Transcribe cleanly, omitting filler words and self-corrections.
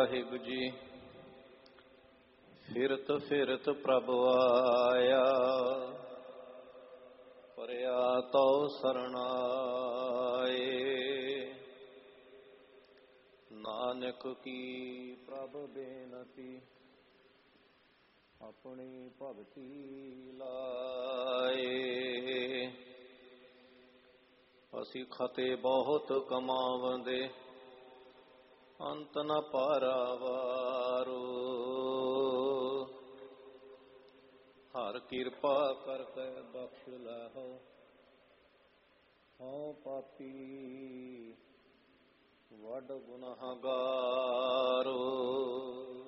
ਵਾਹਿਗੁਰੂ ਜੀ। ਫਿਰਤ ਫਿਰਤ ਪ੍ਰਭ ਆਇਆ, ਪਰਿਆ ਤਉ ਸਰਣਾਏ। ਨਾਨਕ ਕੀ ਪ੍ਰਭ ਬੇਨਤੀ, ਆਪਣੀ ਭਗਤੀ ਲਾਏ। ਅਸੀਂ ਖਤੇ ਬਹੁਤ ਕਮਾਵੰਦੇ, ਅੰਤ ਨ ਪਾਰਾਵਾਰੋ। ਹਰ ਕਿਰਪਾ ਕਰਕੇ ਬਖਸ਼ ਲੈਹੋ, ਹਉ ਪਾਪੀ ਵੱਡ ਗੁਨਾਹਗਾਰੋ।